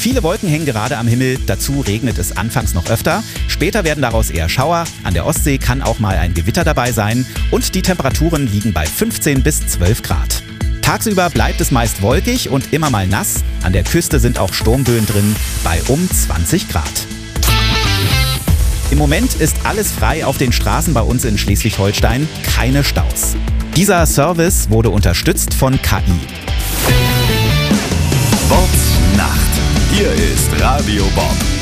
Viele Wolken hängen gerade am Himmel, dazu regnet es anfangs noch öfter. Später werden daraus eher Schauer, an der Ostsee kann auch mal ein Gewitter dabei sein und die Temperaturen liegen bei 15 bis 12 Grad. Tagsüber bleibt es meist wolkig und immer mal nass. An der Küste sind auch Sturmböen drin bei um 20 Grad. Im Moment ist alles frei auf den Straßen bei uns in Schleswig-Holstein, keine Staus. Dieser Service wurde unterstützt von KI. Bobbs Nacht. Hier ist Radio Bob.